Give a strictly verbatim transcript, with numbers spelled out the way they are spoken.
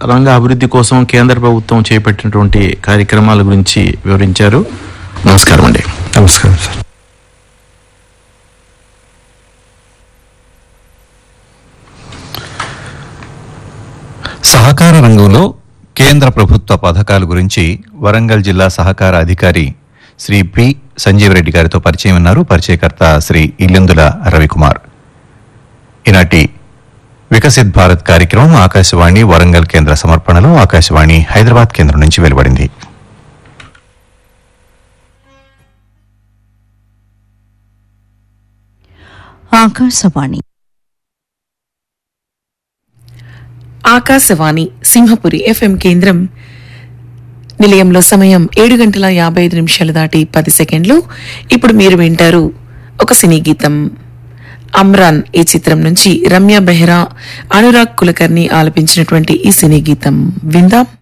రంగ అభివృద్ధి కోసం కేంద్ర ప్రభుత్వం చేపట్టినటువంటి కార్యక్రమాల గురించి వివరించారు. నమస్కారం అండి. నమస్కారం సార్. సహకార రంగంలో కేంద్ర ప్రభుత్వ పథకాల గురించి వరంగల్ జిల్లా సహకార అధికారి శ్రీ పి సంజీవ్ రెడ్డి గారితో పరిచయం ఉన్నారు. పరిచయకర్త శ్రీ ఇల్లెందుల రవికుమార్. ఈనాటి వికసిత్ భారత్ కార్యక్రమం ఆకాశవాణి వరంగల్ కేంద్ర సమర్పణలో ఆకాశవాణి హైదరాబాద్ కేంద్రం నుంచి వెలువడింది. ఆకాశవాణి ఆకాశవాణి సింహపురి ఎఫ్ఎం కేంద్రం. నిలయంలో సమయం ఏడు గంటల యాభై ఐదు నిమిషాలు దాటి పది సెకండ్లు. ఇప్పుడు మీరు వింటారు ఒక సినీ గీతం. అమ్రాన్ ఈ చిత్రం నుంచి రమ్య బెహ్రా, అనురాగ్ కులకర్ణి ఆలపించినటువంటి ఈ సినీ గీతం విందాం.